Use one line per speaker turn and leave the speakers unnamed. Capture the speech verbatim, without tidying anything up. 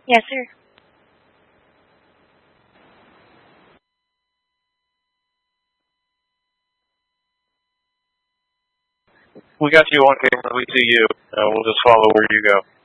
Yes, sir.
We got you on camera. We see you. Uh, we'll just follow where you go.